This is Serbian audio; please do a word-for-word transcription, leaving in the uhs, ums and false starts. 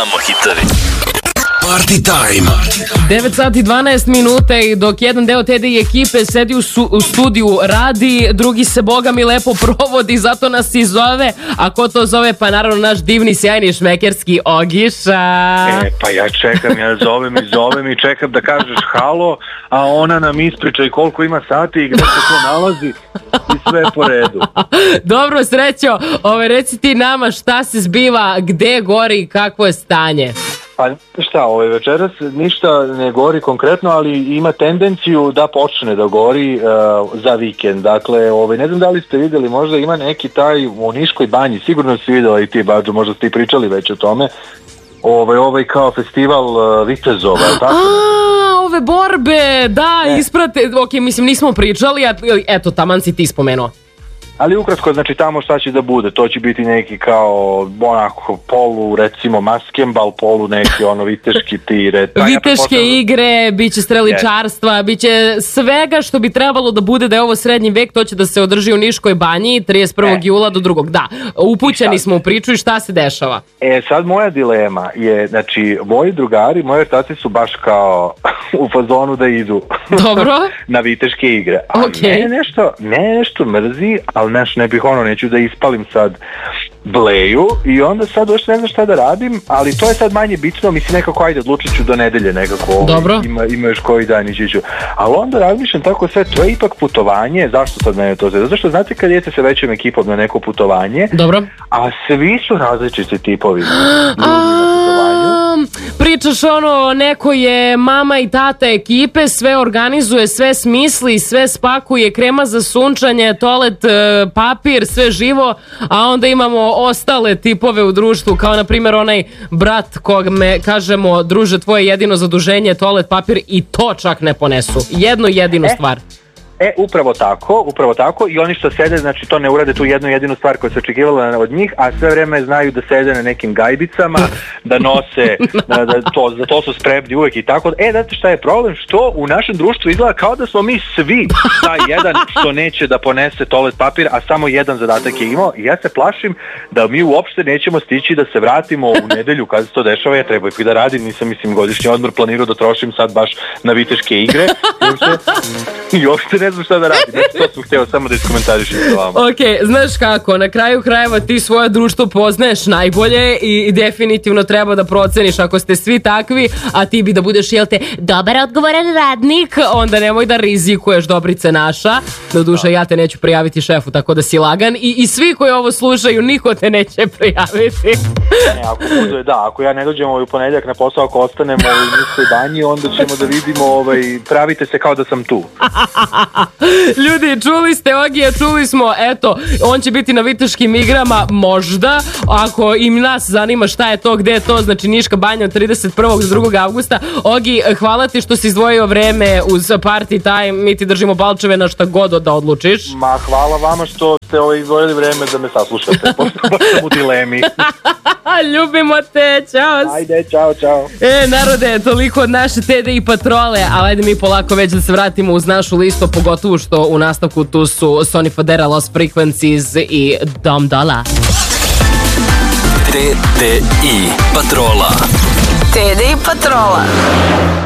Samo hitovi. Party time. devet sati i dvanaest minuta i dok jedan deo te i ekipe sedi u, su, u studiju, radi, drugi se boga mi lepo provodi, zato nas i zove. A ko to zove? Pa naravno naš divni, sjajni šmekerski Ogiša. E, pa ja čekam, ja zovem i zovem i čekam da kažeš halo, a ona nam ispriča i koliko ima sati i gde se to nalazi i sve po redu. Dobro, Srećo, ove, reci ti nama šta se zbiva, gde gori i kakvo je stanje. Pa šta, ovaj večeras ništa ne gori konkretno, ali ima tendenciju da počne da gori uh, za vikend. Dakle, ovaj, ne znam da li ste vidjeli, možda ima neki taj u Niškoj banji, sigurno si vidjela i ti, Bađo, možda ste i pričali već o tome, ovaj, ovaj kao festival uh, vitezova, tako? A, ove borbe, da, ne. Isprate, ok, mislim nismo pričali, a eto, taman si ti spomenuo. Ali ukratko, znači tamo šta će da bude, to će biti neki kao onako polu, recimo maskembal, polu neki ono viteški tire. Pa viteške ja igre, bit će streličarstva, yes. Bit će svega što bi trebalo da bude da je ovo srednji vek, to će da se održi u Niškoj banji trideset prvog E. jula do drugog. Da, upućeni smo u priču i šta se dešava? E, sad moja dilema je, znači, moji drugari, moji ortaci su baš kao u fazonu da idu Dobro. na viteške igre. A okay. ne nešto, ne nešto mrzi, ali neš, ne bih ono, neću da ispalim sad bleju i onda sad još ne znam šta da radim, ali to je sad manje bitno, mislim nekako ajde odlučit ću do nedelje nekako, Dobro. Ima, ima još koji dan ići ću, ali onda razmišljam tako sve, to je ipak putovanje, zašto sad mene to zove? Zato što znate kad idete sa većom ekipom na neko putovanje, Dobro. a svi su različiti tipovi ljudi na putovanju. Pričaš ono, neko je mama i tata ekipe, sve organizuje, sve smisli, sve spakuje, krema za sunčanje, toalet, papir, sve živo, a onda imamo ostale tipove u društvu, kao na primjer onaj brat kog me kažemo, druže, tvoje jedino zaduženje, toalet, papir, i to čak ne ponesu. Jednu jedinu e? stvar. E, upravo tako, upravo tako i oni što sede, znači to ne urade tu jednu jedinu stvar koja se očekivala od njih, a sve vreme znaju da sede na nekim gajbicama, da nose, da, da to, za to su spremni uvek i tako. E, znate šta je problem? Što u našem društvu izgleda kao da smo mi svi taj jedan što neće da ponese toalet papir, a samo jedan zadatak je imao, i ja se plašim da mi uopšte nećemo stići da se vratimo u nedelju kada se to dešava. Ja treba i da radim, nisam mislim godišnji odmor planirao da trošim sad baš na viteške igre i uopšte, i uopšte ne znam šta da radim, znači to sam htio samo da iskomentarišem sa vama. Ok, znaš kako, na kraju krajeva ti svoje društvo poznaješ najbolje i definitivno treba da proceniš ako ste svi takvi, a ti bi da budeš, jel te, dobar odgovoran radnik, onda nemoj da rizikuješ, Dobrice naša. Do duše, ja te neću prijaviti šefu, tako da si lagan, i, i svi koji ovo slušaju, niko te neće prijaviti. Ne, ako bude, da, ako ja ne dođem ovaj u ponedjeljak na posao, ako ostanemo u Niškoj banji, onda ćemo da vidimo, ovaj, pravite se kao da sam tu. Ljudi, čuli ste Ogija, čuli smo, eto, on će biti na viteškim igrama, možda, ako im nas zanima šta je to, gde je to, znači Niška banja od trideset prvog do drugog avgusta. Ogi, hvala ti što si izdvojio vreme uz Party Time, mi ti držimo palčeve na šta god da odlučiš. Ma, hvala vama što ste ovaj izdvojili vreme da me saslušate, pošto baš sam u dilemi. Ljubimo te, čao. Ajde, čao, čao. E, narode, toliko od naše T D I patrole, ali ajde mi polako već da se vratimo uz našu listu, pogotovo što u nastavku tu su Sonny Fodera, Lost Frequencies i Dom Dola. T D I patrola. T D I patrola.